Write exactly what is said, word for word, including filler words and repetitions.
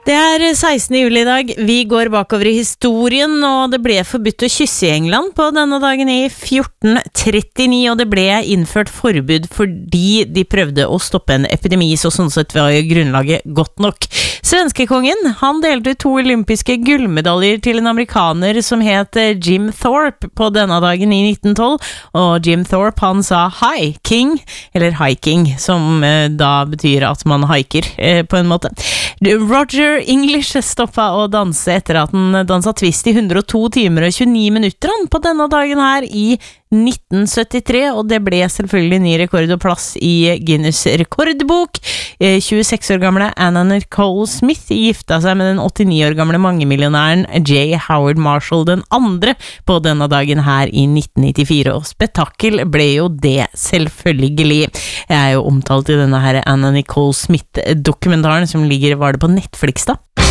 Det er sekstende juli i dag. Vi går bakover i historien, og det ble forbudt å kysse i England på denne dagen i fjorten trettini, og det ble innført forbud fordi de prøvde å stoppe en epidemi, så sånn sett var jo grunnlaget godt nok. Svenskekongen, han delte ut to olympiske gullmedaljer til en amerikaner som het Jim Thorpe på denne dagen i nitten tolv, og Jim Thorpe han sa «Hi, King», eller «hiking», som eh, da betyr at man hiker eh, på en måte. Roger English stoppa å danse etter at han dansa twist i hundre og to timer og tjueni minutter han på denne dagen her i nitten syttitre, og det ble selvfølgelig ny rekord og plass i Guinness rekordbok. tjueseks år gamle Anna Nicole Smith gifta seg med den åttini år gamle mangemillionæren J. Howard Marshall den andre på denne dagen her i nitten nittifire, og spetakkel ble jo det selvfølgelig. Jeg er jo omtalt i denne her Anna Nicole Smith-dokumentaren som ligger, var det på Netflix da?